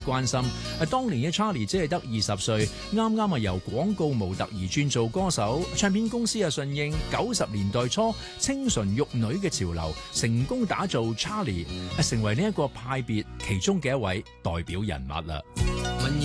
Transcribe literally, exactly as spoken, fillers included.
關心。啊，當年嘅 Charlie 只係得二十歲，啱啱啊由廣告模特兒轉做歌手，唱片公司啊順應九十年代初清純玉女嘅潮流，成功打造 Charlie，成為呢一個派別其中嘅一位代表人物啦。